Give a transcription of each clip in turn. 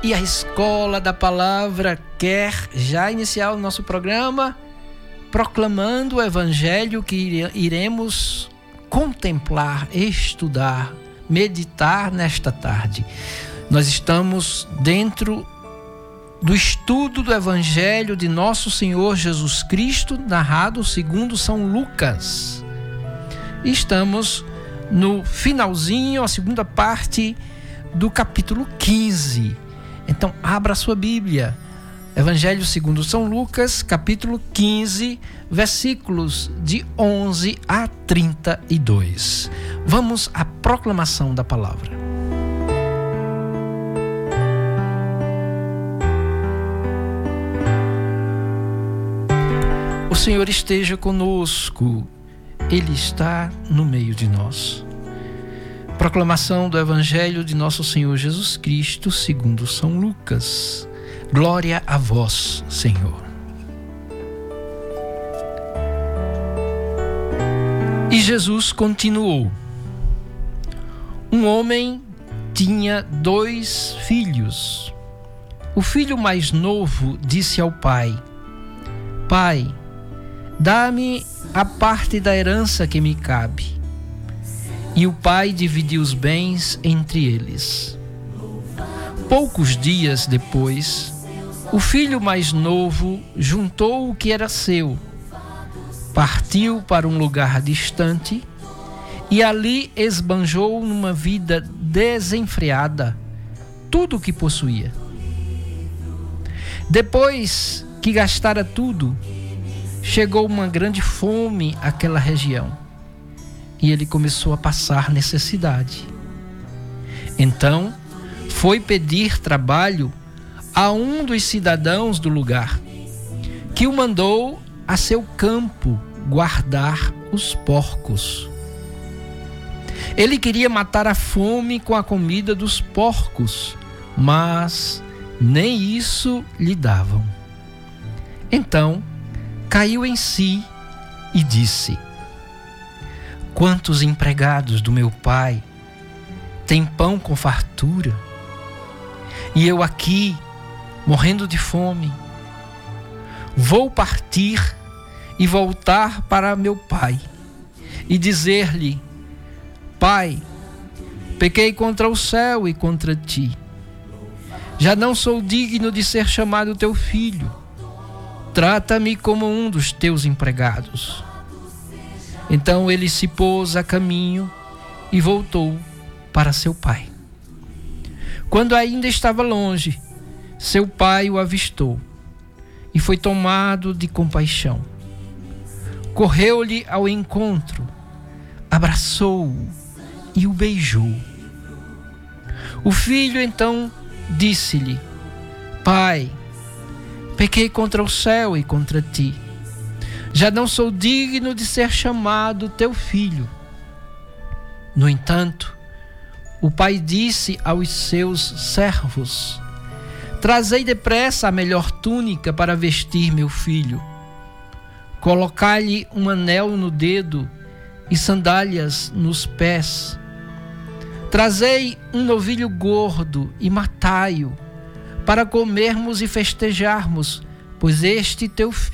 E a Escola da Palavra quer já iniciar o nosso programa proclamando o Evangelho que iremos contemplar, estudar, meditar nesta tarde. Nós estamos dentro do estudo do Evangelho de Nosso Senhor Jesus Cristo, narrado segundo São Lucas. E estamos no finalzinho, a segunda parte do capítulo 15. Então, abra a sua Bíblia. Evangelho segundo São Lucas, capítulo 15, versículos de 11 a 32. Vamos à proclamação da palavra. O Senhor esteja conosco. Ele está no meio de nós. Proclamação do Evangelho de Nosso Senhor Jesus Cristo, segundo São Lucas. Glória a vós, Senhor. E Jesus continuou. Um homem tinha 2 filhos. O filho mais novo disse ao pai: Pai, dá-me a parte da herança que me cabe. E o pai dividiu os bens entre eles. Poucos dias depois, o filho mais novo juntou o que era seu, partiu para um lugar distante e ali esbanjou numa vida desenfreada tudo o que possuía. Depois que gastara tudo, chegou uma grande fome àquela região. E ele começou a passar necessidade. Então, foi pedir trabalho a um dos cidadãos do lugar, que o mandou a seu campo guardar os porcos. Ele queria matar a fome com a comida dos porcos, mas nem isso lhe davam. Então, caiu em si e disse: Quantos empregados do meu pai têm pão com fartura, e eu aqui, morrendo de fome. Vou partir e voltar para meu pai e dizer-lhe: Pai, pequei contra o céu e contra ti. Já não sou digno de ser chamado teu filho. Trata-me como um dos teus empregados. Então ele se pôs a caminho e voltou para seu pai. Quando ainda estava longe, seu pai o avistou e foi tomado de compaixão. Correu-lhe ao encontro, abraçou-o e o beijou. O filho então disse-lhe: Pai, pequei contra o céu e contra ti. Já não sou digno de ser chamado teu filho. No entanto, o pai disse aos seus servos: Trazei depressa a melhor túnica para vestir meu filho. Colocai-lhe um anel no dedo e sandálias nos pés. Trazei um novilho gordo e matai-o, para comermos e festejarmos, pois este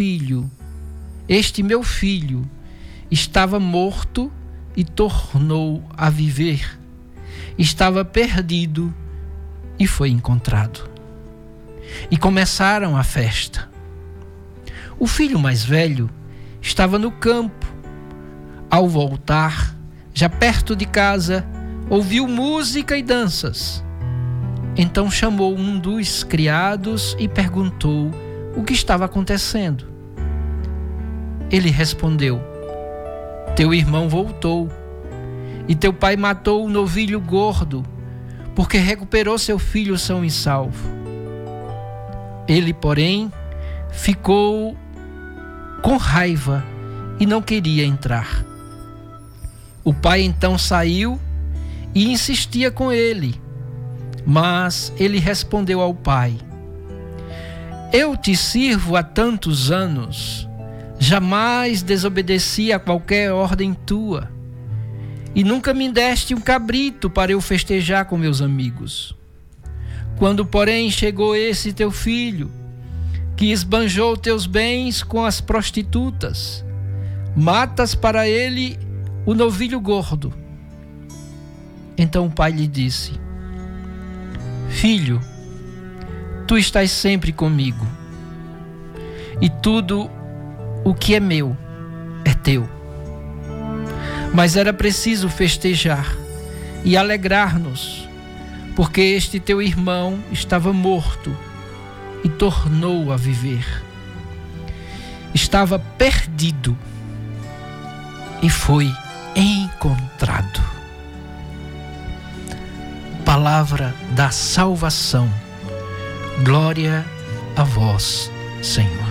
meu filho, estava morto e tornou a viver. Estava perdido e foi encontrado. E começaram a festa. O filho mais velho estava no campo. Ao voltar, já perto de casa, ouviu música e danças. Então chamou um dos criados e perguntou o que estava acontecendo. Ele respondeu: Teu irmão voltou, e teu pai matou o novilho gordo, porque recuperou seu filho são e salvo. Ele, porém, ficou com raiva e não queria entrar. O pai então saiu e insistia com ele, mas ele respondeu ao pai: Eu te sirvo há tantos anos, jamais desobedeci a qualquer ordem tua, e nunca me deste um cabrito para eu festejar com meus amigos. Quando, porém, chegou esse teu filho, que esbanjou teus bens com as prostitutas, matas para ele o novilho gordo. Então o pai lhe disse: Filho, tu estás sempre comigo, e tudo o que é meu é teu. Mas era preciso festejar e alegrar-nos, porque este teu irmão estava morto e tornou a viver. Estava perdido e foi encontrado. Palavra da salvação. Glória a vós, Senhor.